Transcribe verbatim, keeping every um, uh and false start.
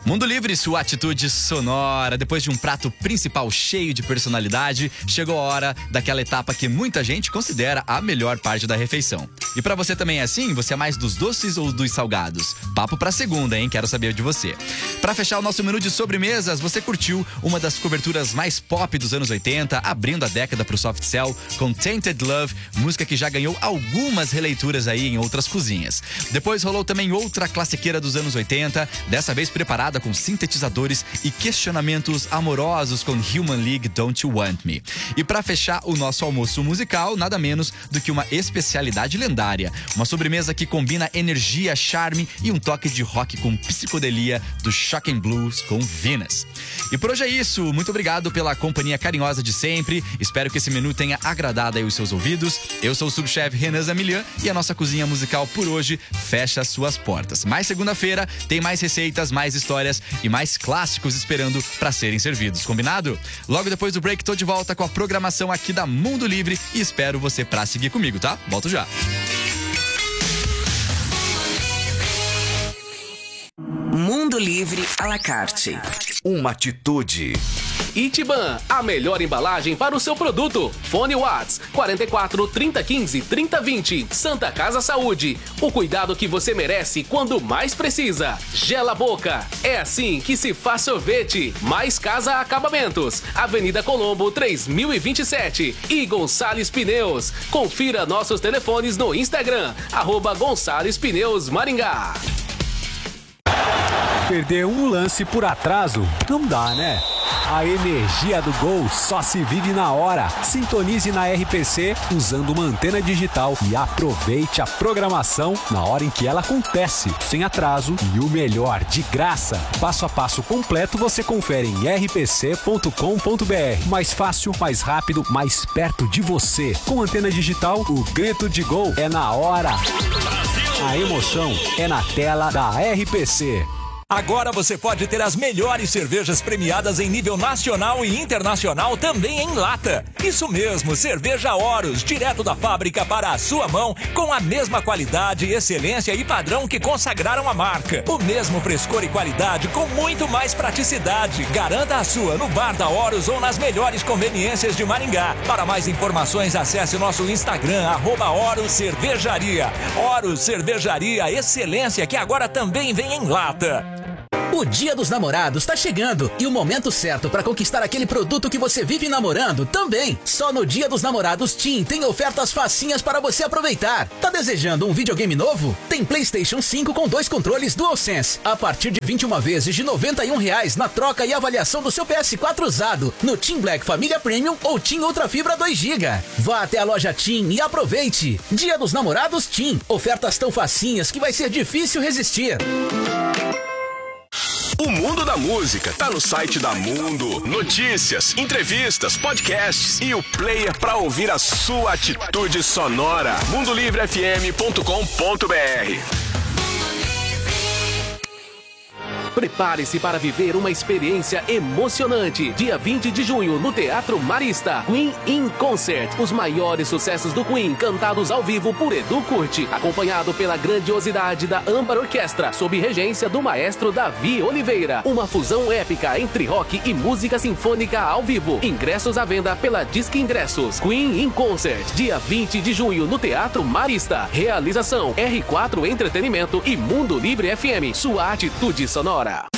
Mundo Livre, sua atitude sonora. Depois de um prato principal cheio de personalidade, chegou a hora daquela etapa que muita gente considera a melhor parte da refeição. E pra você também é assim? Você é mais dos doces ou dos salgados? Papo pra segunda, hein? Quero saber de você. Pra fechar o nosso menu de sobremesas, você curtiu uma das coberturas mais pop dos anos oitenta, abrindo a década pro soft cell com Tainted Love, música que já ganhou algumas releituras aí em outras cozinhas. Depois rolou também outra classiqueira dos anos oitenta, dessa vez preparada com sintetizadores e questionamentos amorosos com Human League Don't You Want Me. E pra fechar o nosso almoço musical, nada menos do que uma especialidade lendária, uma sobremesa que combina energia, charme e um toque de rock com psicodelia do Shocking Blues com Venus. E por hoje é isso, muito obrigado pela companhia carinhosa de sempre, espero que esse menu tenha agradado aí os seus ouvidos. Eu sou o subchefe Renan Zamilian e a nossa cozinha musical por hoje fecha suas portas. Mas segunda-feira tem mais receitas, mais histórias e mais clássicos esperando para serem servidos, combinado? Logo depois do break tô de volta com a programação aqui da Mundo Livre e espero você para seguir comigo, tá? Volto já. Mundo Livre à la carte. Uma atitude. Itiban, a melhor embalagem para o seu produto. Fone Watts, quarenta e quatro, trinta, quinze, trinta, vinte. Santa Casa Saúde, o cuidado que você merece quando mais precisa. Gela Boca, é assim que se faz sorvete. Mais Casa Acabamentos, Avenida Colombo, três mil e vinte e sete. E Gonçalves Pneus. Confira nossos telefones no Instagram, arroba Gonçalves Pneus Maringá. Perder um lance por atraso não dá, né? A energia do gol só se vive na hora. Sintonize na R P C usando uma antena digital e aproveite a programação na hora em que ela acontece, sem atraso e o melhor, de graça. Passo a passo completo você confere em r p c ponto com ponto b r. Mais fácil, mais rápido, mais perto de você. Com antena digital, o grito de gol é na hora. A emoção é na tela da R P C. Agora você pode ter as melhores cervejas premiadas em nível nacional e internacional também em lata. Isso mesmo, cerveja Horus, direto da fábrica para a sua mão, com a mesma qualidade, excelência e padrão que consagraram a marca. O mesmo frescor e qualidade com muito mais praticidade. Garanta a sua no bar da Horus ou nas melhores conveniências de Maringá. Para mais informações, acesse nosso Instagram, arroba Horus Cervejaria. Horus Cervejaria, excelência que agora também vem em lata. O Dia dos Namorados tá chegando e o momento certo para conquistar aquele produto que você vive namorando também. Só no Dia dos Namorados TIM tem ofertas facinhas para você aproveitar. Tá desejando um videogame novo? Tem PlayStation cinco com dois controles DualSense a partir de vinte e uma vezes de noventa e um reais na troca e avaliação do seu P S quatro usado no TIM Black Família Premium ou TIM Ultra Fibra dois gigas. Vá até a loja TIM e aproveite. Dia dos Namorados TIM. Ofertas tão facinhas que vai ser difícil resistir. O mundo da música tá no site da Mundo. Notícias, entrevistas, podcasts e o player para ouvir a sua atitude sonora. mundo livre f m ponto com ponto b r. Prepare-se para viver uma experiência emocionante. Dia vinte de junho, no Teatro Marista. Queen in Concert. Os maiores sucessos do Queen, cantados ao vivo por Edu Curti. Acompanhado pela grandiosidade da Âmbar Orquestra, sob regência do maestro Davi Oliveira. Uma fusão épica entre rock e música sinfônica ao vivo. Ingressos à venda pela Disque Ingressos. Queen in Concert. Dia vinte de junho, no Teatro Marista. Realização R quatro Entretenimento e Mundo Livre F M. Sua atitude sonora.